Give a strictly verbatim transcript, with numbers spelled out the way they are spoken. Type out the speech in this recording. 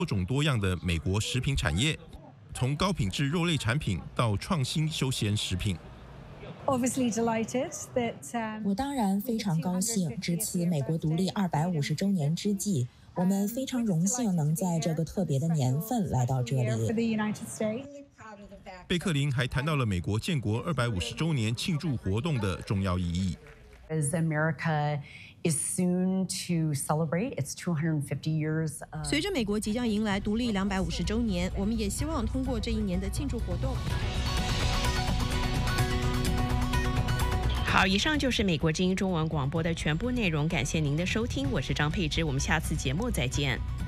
多种多样的美国食品产业，从高品质肉类产品到创新休闲食品。 我当然非常高兴，值此美国独立二百五十周年之际，我们非常荣幸能在这个特别的年份来到这里。 贝克林还谈到了美国建国二百五十周年庆祝活动的重要意义。 As America is soon to celebrate its two hundred fifty years. 随着美国即将迎来独立两百五十周年，我们也希望通过这一年的庆祝活动。 好，以上就是美国之音中文广播的全部内容，感谢您的收听，我是张佩芝，我们下次节目再见。